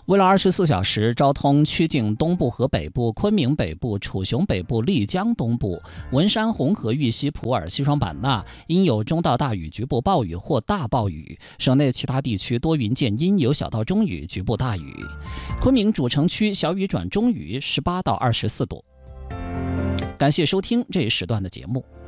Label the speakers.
Speaker 1: 为了24小时招通曲靖东部和北部、昆明北部、楚雄北部、丽江东部、文山、红河、玉溪、普洱、西双版纳阴有中到大雨，局部暴雨或大暴雨，省内其他地区多云见阴，有小到中雨，局部大雨。昆明主城区小雨转中雨，18到24度。感谢收听这一时段的节目。